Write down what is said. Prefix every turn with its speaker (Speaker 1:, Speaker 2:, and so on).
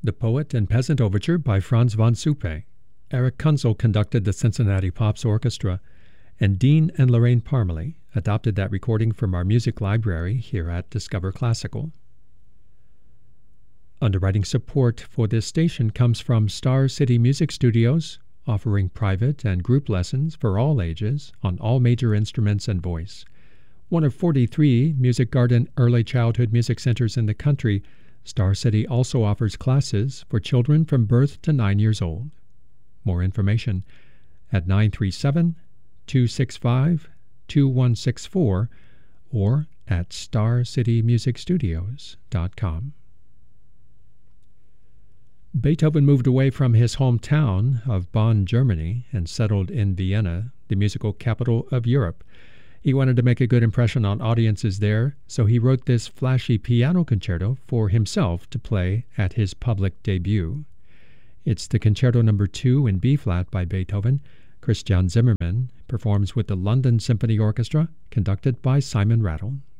Speaker 1: The Poet and Peasant Overture by Franz von Suppe. Eric Kunzel conducted the Cincinnati Pops Orchestra, and Dean and Lorraine Parmalee adopted that recording from our music library here at Discover Classical. Underwriting support for this station comes from Star City Music Studios, offering private and group lessons for all ages on all major instruments and voice. One of 43 Music Garden early childhood music centers in the country, Star City also offers classes for children from birth to 9 years old. More information at 937-265-2164 or at starcitymusicstudios.com. Beethoven moved away from his hometown of Bonn, Germany, and settled in Vienna, the musical capital of Europe. He wanted to make a good impression on audiences there, so he wrote this flashy piano concerto for himself to play at his public debut. It's the Concerto No. 2 in B-flat by Beethoven. Christian Zimmermann performs with the London Symphony Orchestra, conducted by Simon Rattle.